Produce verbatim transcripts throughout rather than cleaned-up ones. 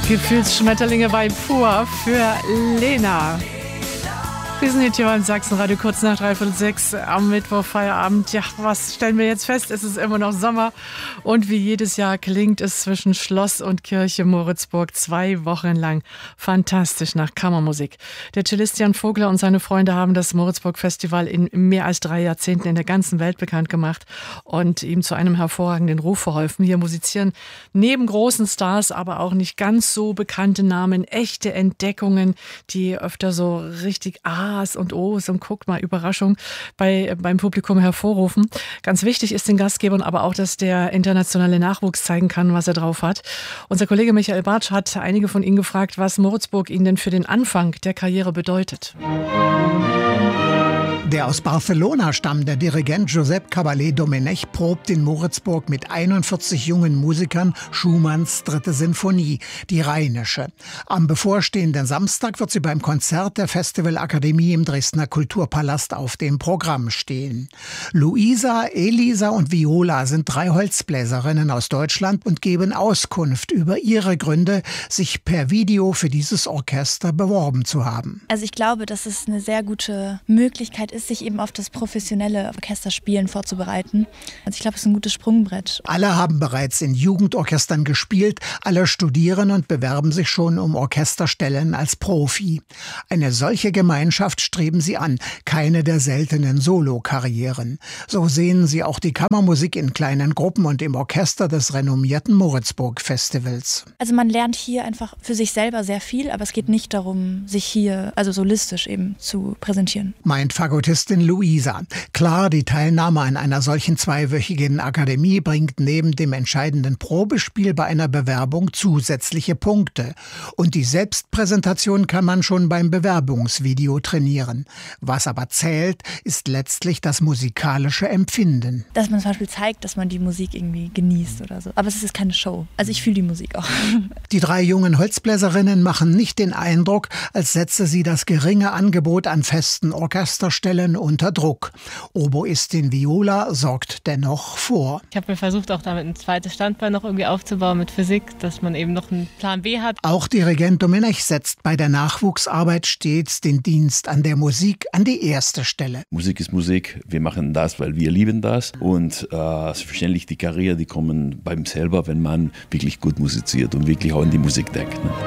Gefühlsschmetterlinge bei Pur für Lena. Wir sind hier in Sachsenradio, kurz nach dreiviertel sechs am Mittwoch, Feierabend. Ja, was stellen wir jetzt fest? Es ist immer noch Sommer und wie jedes Jahr klingt es zwischen Schloss und Kirche Moritzburg zwei Wochen lang fantastisch nach Kammermusik. Der Cellist Jan Vogler und seine Freunde haben das Moritzburg-Festival in mehr als drei Jahrzehnten in der ganzen Welt bekannt gemacht und ihm zu einem hervorragenden Ruf verholfen. Hier musizieren neben großen Stars aber auch nicht ganz so bekannte Namen, echte Entdeckungen, die öfter so richtig A's und O's und guckt mal, Überraschung bei, beim Publikum hervorrufen. Ganz wichtig ist den Gastgebern aber auch, dass der internationale Nachwuchs zeigen kann, was er drauf hat. Unser Kollege Michael Bartsch hat einige von Ihnen gefragt, was Moritzburg ihnen denn für den Anfang der Karriere bedeutet. Der aus Barcelona stammende Dirigent Josep Caballé-Domenech probt in Moritzburg mit einundvierzig jungen Musikern Schumanns dritte Sinfonie, die Rheinische. Am bevorstehenden Samstag wird sie beim Konzert der Festivalakademie im Dresdner Kulturpalast auf dem Programm stehen. Luisa, Elisa und Viola sind drei Holzbläserinnen aus Deutschland und geben Auskunft über ihre Gründe, sich per Video für dieses Orchester beworben zu haben. Also ich glaube, dass es eine sehr gute Möglichkeit ist, sich eben auf das professionelle Orchesterspielen vorzubereiten. Also ich glaube, es ist ein gutes Sprungbrett. Alle haben bereits in Jugendorchestern gespielt, alle studieren und bewerben sich schon um Orchesterstellen als Profi. Eine solche Gemeinschaft streben sie an, keine der seltenen Solokarrieren. So sehen sie auch die Kammermusik in kleinen Gruppen und im Orchester des renommierten Moritzburg-Festivals. Also man lernt hier einfach für sich selber sehr viel, aber es geht nicht darum, sich hier also solistisch eben zu präsentieren. Meint Fagotistin Luisa. Klar, die Teilnahme an einer solchen zweiwöchigen Akademie bringt neben dem entscheidenden Probespiel bei einer Bewerbung zusätzliche Punkte. Und die Selbstpräsentation kann man schon beim Bewerbungsvideo trainieren. Was aber zählt, ist letztlich das musikalische Empfinden. Dass man zum Beispiel zeigt, dass man die Musik irgendwie genießt oder so. Aber es ist keine Show. Also ich fühle die Musik auch. Die drei jungen Holzbläserinnen machen nicht den Eindruck, als setze sie das geringe Angebot an festen Orchesterstellen unter Druck. Oboistin Viola sorgt dennoch vor. Ich habe mir versucht, auch damit ein zweites Standbein noch irgendwie aufzubauen mit Physik, dass man eben noch einen Plan B hat. Auch Dirigent Domenech setzt bei der Nachwuchsarbeit stets den Dienst an der Musik an die erste Stelle. Musik ist Musik, wir machen das, weil wir lieben das und äh, selbstverständlich die Karriere, die kommen beim selber, wenn man wirklich gut musiziert und wirklich auch in die Musik denkt. Ne?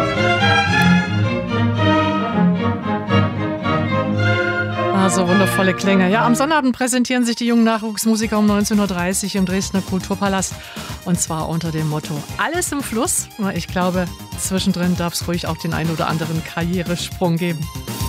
So wundervolle Klänge. Ja, am Sonnabend präsentieren sich die jungen Nachwuchsmusiker um neunzehn Uhr dreißig im Dresdner Kulturpalast. Und zwar unter dem Motto Alles im Fluss. Ich glaube, zwischendrin darf es ruhig auch den einen oder anderen Karrieresprung geben.